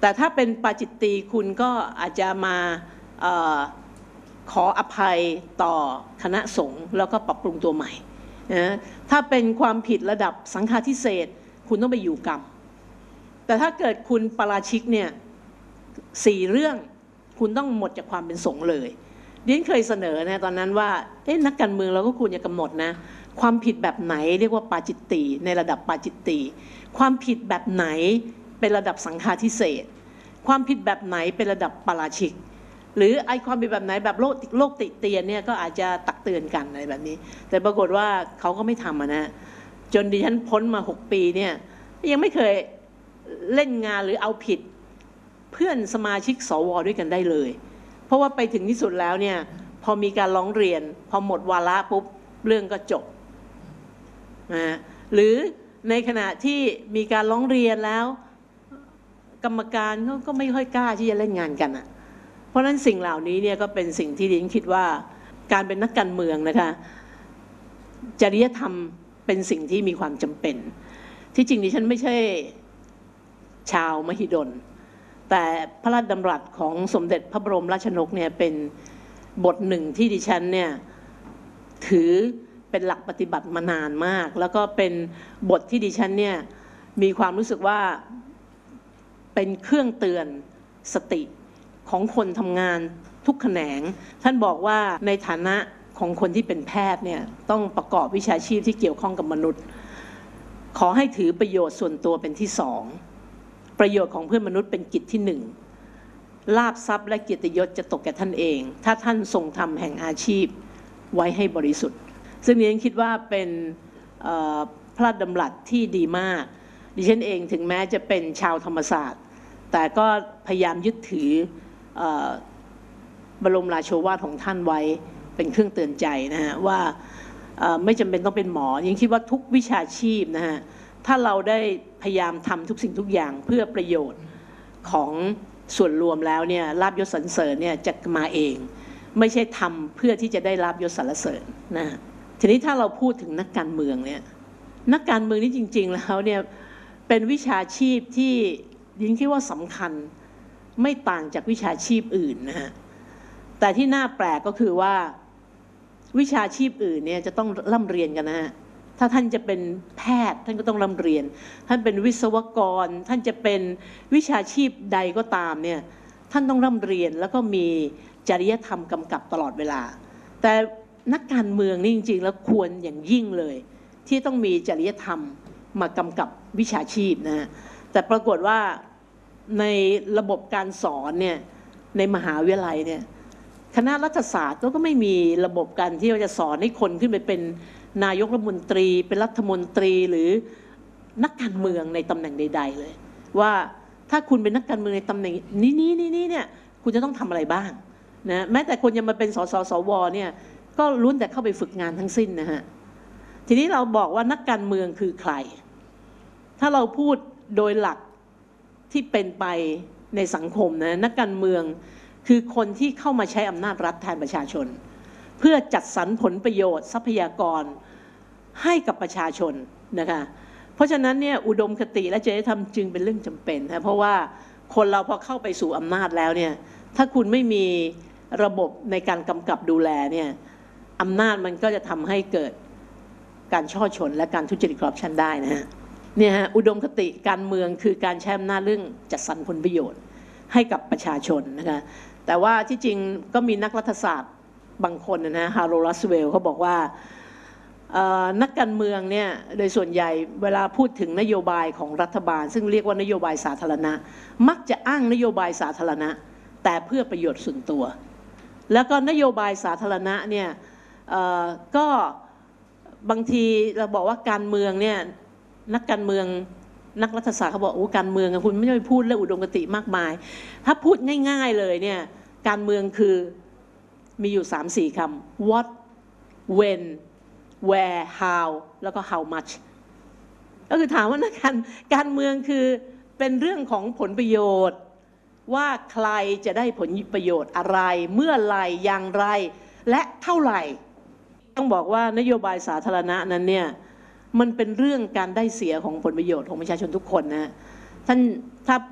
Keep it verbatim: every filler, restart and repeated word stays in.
แต่ถ้าเป็นปาจิตตีคุณก็อาจจะมาออขออภัยต่อคณะสงฆ์แล้วก็ปรับปรุงตัวใหม่นะถ้าเป็นความผิดระดับสังฆาทิเศษคุณต้องไปอยู่กรรมแต่ถ้าเกิดคุณปาราชิกเนี่ยสี่เรื่องคุณต้องหมดจากความเป็นสงฆ์เลยดิฉันเคยเสนอนะตอนนั้นว่าเอ๊ะนักการเมืองเราก็ควรจะกำหนดนะความผิดแบบไหนเรียกว่าปาจิตตีในระดับปาจิตตีความผิดแบบไหนเป็นระดับสังฆาทิเศษความผิดแบบไหนเป็นระดับปาราชิกหรือไอความผิดแบบไหนแบบโลกโลกติเตียนเนี่ยก็อาจจะตักเตือนกันอะไรแบบนี้แต่ปรากฏว่าเขาก็ไม่ทำนะจนดิฉันพ้นมาหกปีเนี่ยยังไม่เคยเล่นงานหรือเอาผิดเพื่อนสมาชิกสวด้วยกันได้เลยเพราะว่าไปถึงที่สุดแล้วเนี่ยพอมีการร้องเรียนพอหมดวาระปุ๊บเรื่องก็จบนะหรือในขณะที่มีการร้องเรียนแล้วกรรมการเขาก็ไม่ค่อยกล้าที่จะเล่นงานกันอ่ะเพราะฉะนั้นสิ่งเหล่านี้เนี่ยก็เป็นสิ่งที่ดิฉันคิดว่าการเป็นนักการเมืองนะคะจริยธรรมเป็นสิ่งที่มีความจำเป็นที่จริงดิฉันไม่ใช่ชาวมหิดลแต่พระราชดำรัสของสมเด็จพระบรมราชชนกเนี่ยเป็นบทหนึ่งที่ดิฉันเนี่ยถือเป็นหลักปฏิบัติมานานมากแล้วก็เป็นบทที่ดิฉันเนี่ยมีความรู้สึกว่าเป็นเครื่องเตือนสติของคนทำงานทุกแขนงท่านบอกว่าในฐานะของคนที่เป็นแพทย์เนี่ยต้องประกอบวิชาชีพที่เกี่ยวข้องกับมนุษย์ขอให้ถือประโยชน์ส่วนตัวเป็นที่สองประโยชน์ของเพื่อนมนุษย์เป็นกิจที่หนึ่งลาภทรัพย์และเกียรติยศจะตกแก่ท่านเองถ้าท่านทรงทำแห่งอาชีพไว้ให้บริสุทธิ์ซึ่งดิฉันคิดว่าเป็นพระราชดำรัสที่ดีมากดิฉันเองถึงแม้จะเป็นชาวธรรมศาสตร์แต่ก็พยายามยึดถือบรมราโชวาทของท่านไว้เป็นเครื่องเตือนใจนะฮะว่าไม่จำเป็นต้องเป็นหมอยังคิดว่าทุกวิชาชีพนะฮะถ้าเราได้พยายามทำทุกสิ่งทุกอย่างเพื่อประโยชน์ของส่วนรวมแล้วเนี่ยลาภยศสรรเสริญเนี่ยจะมาเองไม่ใช่ทำเพื่อที่จะได้ลาภยศสรรเสริญนะทีนี้ถ้าเราพูดถึงนักการเมืองเนี่ยนักการเมืองนี่จริงๆแล้วเนี่ยเป็นวิชาชีพที่ดิฉันคิดว่าสำคัญไม่ต่างจากวิชาชีพอื่นนะฮะแต่ที่น่าแปลกก็คือว่าวิชาชีพอื่นเนี่ยจะต้องร่ำเรียนกันนะฮะถ้าท่านจะเป็นแพทย์ท่านก็ต้องร่ำเรียนท่านเป็นวิศวกรท่านจะเป็นวิชาชีพใดก็ตามเนี่ยท่านต้องร่ำเรียนแล้วก็มีจริยธรรมกำกับตลอดเวลาแต่นักการเมืองนี่จริงๆแล้วควรอย่างยิ่งเลยที่ต้องมีจริยธรรมมากำกับวิชาชีพนะฮะแต่ปรากฏว่าในระบบการสอนเนี่ยในมหาวิทยาลัยเนี่ยคณะรัฐศาสตร์ก็ไม่มีระบบการที่จะสอนให้คนขึ้นไปเป็นนายกรัฐมนตรีเป็นรัฐมนตรีหรือนักการเมืองในตำแหน่งใดๆเลยว่าถ้าคุณเป็นนักการเมืองในตำแหน่งนี้นี้นี้นี้เนี่ยคุณจะต้องทำอะไรบ้างนะแม้แต่คนยังมาเป็นสสสวเนี่ยก็ล้วนแต่เข้าไปฝึกงานทั้งสิ้นนะฮะทีนี้เราบอกว่านักการเมืองคือใครถ้าเราพูดโดยหลักที่เป็นไปในสังคมนะนักการเมืองคือคนที่เข้ามาใช้อำนาจรัฐแทนประชาชนเพื่อจัดสรรผลประโยชน์ทรัพยากรให้กับประชาชนนะคะเพราะฉะนั้นเนี่ยอุดมคติและจริยธรรมจึงเป็นเรื่องจำเป็นนะเพราะว่าคนเราพอเข้าไปสู่อำนาจแล้วเนี่ยถ้าคุณไม่มีระบบในการกำกับดูแลเนี่ยอำนาจมันก็จะทำให้เกิดการช่อฉนและการทุจริตคอร์รัปชันได้นะฮะเนี่ยฮะอุดมคติการเมืองคือการใช้อำนาจเรื่องจัดสรรผลประโยชน์ให้กับประชาชนนะคะแต่ว่าที่จริงก็มีนักรัฐศาสตร์บางคนนะฮาโรลัสเวลเขาบอกว่านักการเมืองเนี่ยโดยส่วนใหญ่เวลาพูดถึงนโยบายของรัฐบาลซึ่งเรียกว่านโยบายสาธารณะมักจะอ้างนโยบายสาธารณะแต่เพื่อประโยชน์ส่วนตัวแล้วก็นโยบายสาธารณะเนี่ยก็บางทีเราบอกว่าการเมืองเนี่ยนักการเมืองนักรัฐศาสตร์เขาบอกโอ้การเมืองคุณไม่ได้พูดเรื่องอุดมคติมากมายถ้าพูดง่ายๆเลยเนี่ยการเมืองคือมีอยู่ สามสี่ คำ what when where how แล้วก็ how much ก็คือถามว่านักการการเมืองคือเป็นเรื่องของผลประโยชน์ว่าใครจะได้ผลประโยชน์อะไรเมื่อไรอย่างไรและเท่าไหร่ต้องบอกว่านโยบายสาธารณะนั้นเนี่ยมันเป็นเรื่องการได้เสียของผลประโยชน์ของประชาชนทุกคนนะท่านถ้า